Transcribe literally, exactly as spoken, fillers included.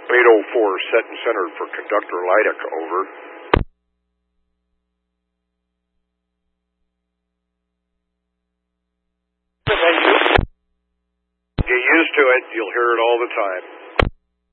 eight oh four, set and centered for Conductor Leidick, over. Get used to it, you'll hear it all the time.